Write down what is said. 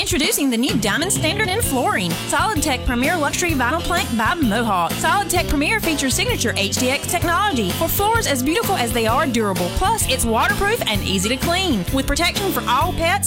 Introducing the new Diamond Standard in flooring. SolidTech Premier Luxury Vinyl Plank by Mohawk. SolidTech Premier features signature HDX technology for floors as beautiful as they are durable. Plus, it's waterproof and easy to clean with protection for all pets